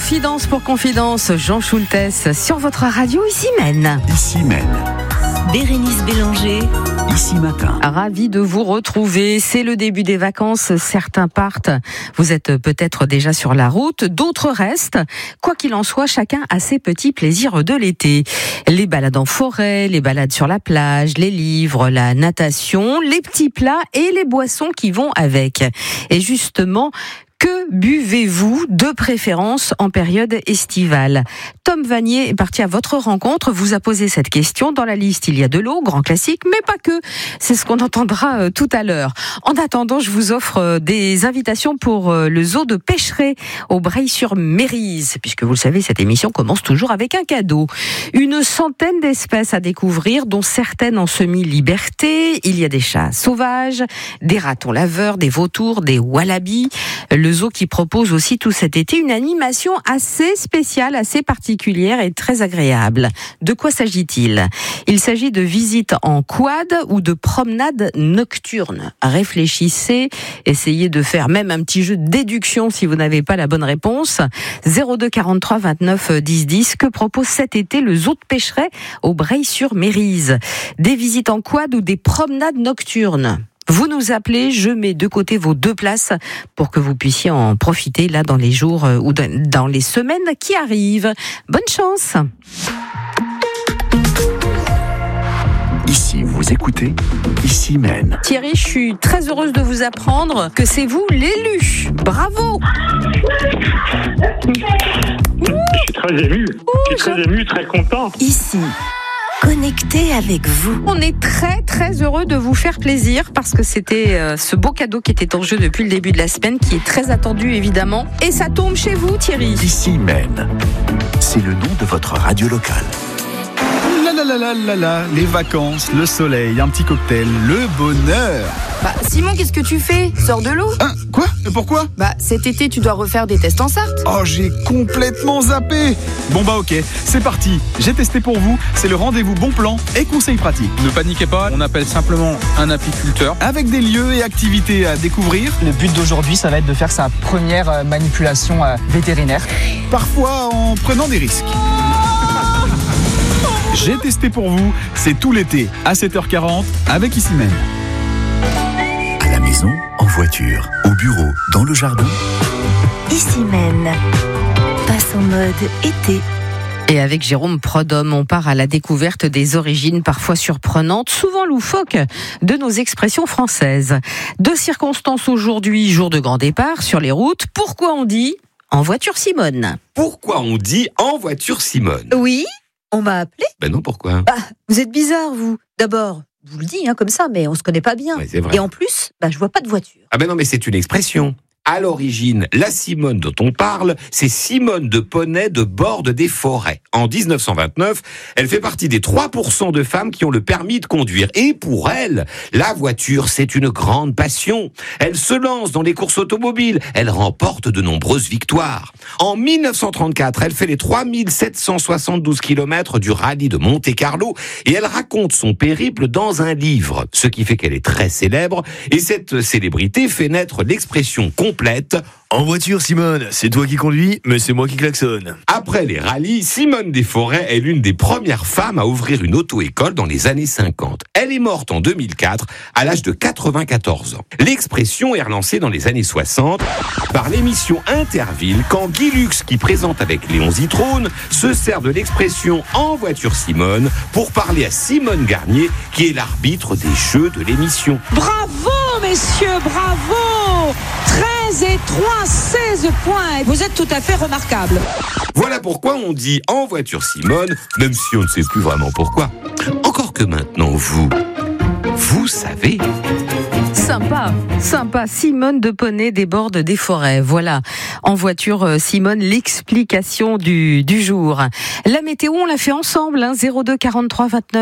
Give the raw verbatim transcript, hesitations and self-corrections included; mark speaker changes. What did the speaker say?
Speaker 1: Confidence pour confidence, Jean Schultes sur votre radio Ici Maine.
Speaker 2: Ici Maine.
Speaker 3: Bérénice Bélanger.
Speaker 2: Ici Matin.
Speaker 1: Ravi de vous retrouver. C'est le début des vacances. Certains partent. Vous êtes peut-être déjà sur la route. D'autres restent. Quoi qu'il en soit, chacun a ses petits plaisirs de l'été. Les balades en forêt, les balades sur la plage, les livres, la natation, les petits plats et les boissons qui vont avec. Et justement, que buvez-vous de préférence en période estivale ? Tom Vanier est parti à votre rencontre, vous a posé cette question. Dans la liste, il y a de l'eau, grand classique, mais pas que. C'est ce qu'on entendra euh, tout à l'heure. En attendant, je vous offre euh, des invitations pour euh, le zoo de Pêcheret au Breil-sur-Mérise, puisque vous le savez, cette émission commence toujours avec un cadeau. Une centaine d'espèces à découvrir, dont certaines en semi-liberté. Il y a des chats sauvages, des ratons laveurs, des vautours, des wallabies. Le zoo qui propose aussi tout cet été une animation assez spéciale, assez particulière et très agréable. De quoi s'agit-il ? Il s'agit de visites en quad ou de promenades nocturnes. Réfléchissez, essayez de faire même un petit jeu de déduction si vous n'avez pas la bonne réponse. zéro deux quarante-trois vingt-neuf dix dix. Que propose cet été le zoo de Pêcheret au Breil-sur-Mérise ? Des visites en quad ou des promenades nocturnes ? Vous nous appelez, je mets de côté vos deux places pour que vous puissiez en profiter là dans les jours ou dans les semaines qui arrivent. Bonne chance.
Speaker 2: Ici, vous écoutez Ici Maine.
Speaker 1: Thierry, je suis très heureuse de vous apprendre que c'est vous l'élu. Bravo.
Speaker 4: Je suis très ému. Je suis très ému, très content.
Speaker 3: Ici, connecté avec vous.
Speaker 1: On est très très heureux de vous faire plaisir parce que c'était euh, ce beau cadeau qui était en jeu depuis le début de la semaine, qui est très attendu évidemment. Et ça tombe chez vous, Thierry.
Speaker 2: Ici Maine. C'est le nom de votre radio locale.
Speaker 5: La la la la la, les vacances, le soleil, un petit cocktail, le bonheur.
Speaker 6: Bah Simon, qu'est-ce que tu fais ? Sors de l'eau.
Speaker 5: Hein, quoi ? Pourquoi ?
Speaker 6: Bah cet été tu dois refaire des tests en Sarthe.
Speaker 5: Oh, j'ai complètement zappé. Bon bah ok, c'est parti. J'ai testé pour vous, c'est le rendez-vous bon plan et conseils pratiques.
Speaker 7: Ne paniquez pas, on appelle simplement un apiculteur.
Speaker 5: Avec des lieux et activités à découvrir.
Speaker 8: Le but d'aujourd'hui, ça va être de faire sa première manipulation vétérinaire.
Speaker 5: Parfois en prenant des risques. J'ai testé pour vous, c'est tout l'été, à sept heures quarante, avec Ici Maine.
Speaker 2: À la maison, en voiture, au bureau, dans le jardin.
Speaker 3: Ici Maine. Passe en mode été.
Speaker 1: Et avec Jérôme Prodhomme, on part à la découverte des origines parfois surprenantes, souvent loufoques, de nos expressions françaises. Deux circonstances aujourd'hui, jour de grand départ, sur les routes. Pourquoi on dit « en voiture Simone » ?
Speaker 9: Pourquoi on dit « en voiture Simone » ?
Speaker 10: Oui, on m'a appelé.
Speaker 9: Ben non, pourquoi ?
Speaker 10: Bah, vous êtes bizarre, vous. D'abord, je vous le dis hein, comme ça, mais on se connaît pas bien.
Speaker 9: Ouais, c'est vrai.
Speaker 10: Et en plus, bah, je vois pas de voiture.
Speaker 9: Ah ben non, mais c'est une expression. À l'origine, la Simone dont on parle, c'est Simone de Poney de Borde des Forêts. En dix-neuf cent vingt-neuf, elle fait partie des trois pour cent de femmes qui ont le permis de conduire. Et pour elle, la voiture, c'est une grande passion. Elle se lance dans les courses automobiles. Elle remporte de nombreuses victoires. En mille neuf cent trente-quatre, elle fait les trois mille sept cent soixante-douze kilomètres du rallye de Monte-Carlo et elle raconte son périple dans un livre, ce qui fait qu'elle est très célèbre. Et cette célébrité fait naître l'expression complète.
Speaker 11: En voiture, Simone, c'est toi qui conduis, mais c'est moi qui klaxonne.
Speaker 9: Après les rallyes, Simone des Forêts est l'une des premières femmes à ouvrir une auto-école dans les années cinquante. Elle est morte en deux mille quatre, à l'âge de quatre-vingt-quatorze ans. L'expression est relancée dans les années soixante par l'émission Interville, quand Guy Lux, qui présente avec Léon Zitrone, se sert de l'expression « en voiture Simone » pour parler à Simone Garnier, qui est l'arbitre des jeux de l'émission.
Speaker 12: Bravo, messieurs, bravo ! treize et trois, seize points. Vous êtes tout à fait remarquables.
Speaker 9: Voilà pourquoi on dit en voiture Simone, même si on ne sait plus vraiment pourquoi. Encore que maintenant, vous, vous savez.
Speaker 1: Sympa, sympa. Simone de Poney des Bordes des Forêts. Voilà. En voiture, Simone, l'explication du, du jour. La météo, on l'a fait ensemble, hein, zéro deux quarante-trois vingt-neuf